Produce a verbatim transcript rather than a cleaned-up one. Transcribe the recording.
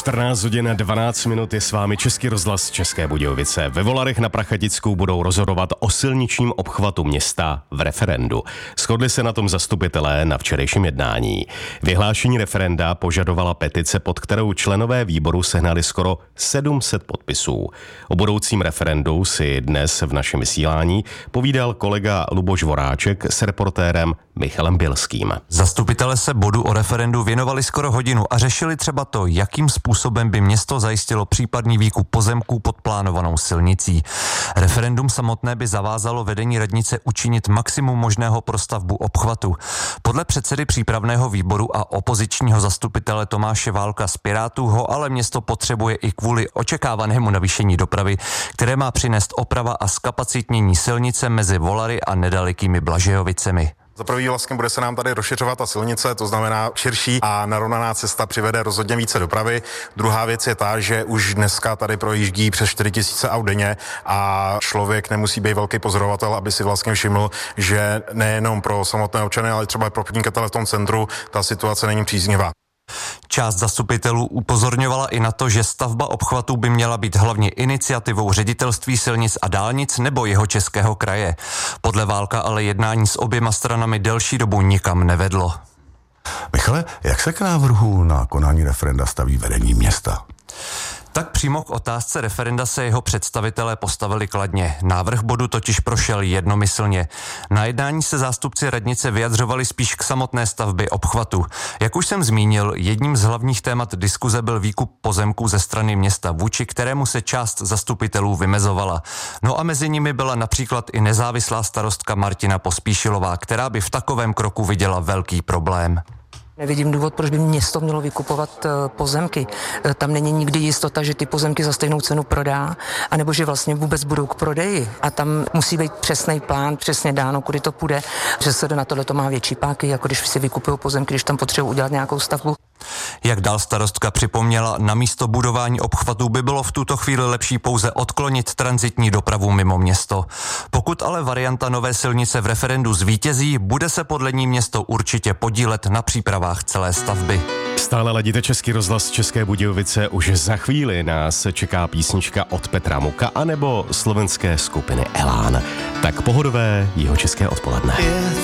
čtrnáct hodin dvanáct minut je s vámi Český rozhlas České Budějovice. Ve Volarech na Prachaticku budou rozhodovat o silničním obchvatu města v referendu. Shodli se na tom zastupitelé na včerejším jednání. Vyhlášení referenda požadovala petice, pod kterou členové výboru sehnali skoro sedm set podpisů. O budoucím referendu si dnes v našem vysílání povídal kolega Luboš Voráček s reportérem Michalem Bilským. Zastupitelé se bodu o referendu věnovali skoro hodinu a řešili třeba to, jakým způsobem by město zajistilo případný výkup pozemků pod plánovanou silnicí. Referendum samotné by zavázalo vedení radnice učinit maximum možného pro stavbu obchvatu. Podle předsedy přípravného výboru a opozičního zastupitele Tomáše Válka z Pirátů ho ale město potřebuje i kvůli očekávanému navýšení dopravy, které má přinést oprava a zkapacitnění silnice mezi Volary a nedalekými Blažejovicemi. Za prvý vlastně bude se nám tady rozšiřovat ta silnice, to znamená širší a narovnaná cesta přivede rozhodně více dopravy. Druhá věc je ta, že už dneska tady projíždí přes čtyři tisíce aut denně a člověk nemusí být velký pozorovatel, aby si vlastně všiml, že nejenom pro samotné občany, ale třeba pro podnikatele v tom centru ta situace není příznivá. Část zastupitelů upozorňovala i na to, že stavba obchvatu by měla být hlavně iniciativou Ředitelství silnic a dálnic nebo Jihočeského kraje. Podle Válka ale jednání s oběma stranami delší dobu nikam nevedlo. Michale, jak se k návrhu na konání referenda staví vedení města? Tak přímo k otázce referenda se jeho představitelé postavili kladně. Návrh bodu totiž prošel jednomyslně. Na jednání se zástupci radnice vyjadřovali spíš k samotné stavbě obchvatu. Jak už jsem zmínil, jedním z hlavních témat diskuze byl výkup pozemků ze strany města, vůči kterému se část zastupitelů vymezovala. No a mezi nimi byla například i nezávislá starostka Martina Pospíšilová, která by v takovém kroku viděla velký problém. Nevidím důvod, proč by město mělo vykupovat pozemky. Tam není nikdy jistota, že ty pozemky za stejnou cenu prodá, anebo že vlastně vůbec budou k prodeji. A tam musí být přesný plán, přesně dáno, kudy to půjde, že se na tohle to má větší páky, jako když si vykupují pozemky, když tam potřebují udělat nějakou stavbu. Jak dál starostka připomněla, na místo budování obchvatu by bylo v tuto chvíli lepší pouze odklonit tranzitní dopravu mimo město. Pokud ale varianta nové silnice v referendu zvítězí, bude se podle ní město určitě podílet na přípravách celé stavby. Stále ladíte Český rozhlas České Budějovice, už za chvíli nás čeká písnička od Petra Muka anebo slovenské skupiny Elán. Tak pohodové jihočeské odpoledne.